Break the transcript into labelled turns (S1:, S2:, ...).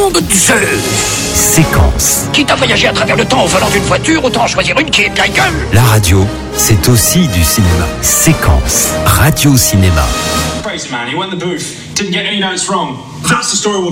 S1: nom de Zeus!
S2: Séquence.
S1: Quitte à voyager à travers le temps au volant d'une voiture, autant en choisir une qui est de la gueule!
S2: La radio, c'est aussi du cinéma. Séquence. Radio-cinéma.
S3: Crazy man, he went in the booth, didn't get any notes wrong. That's the story we'll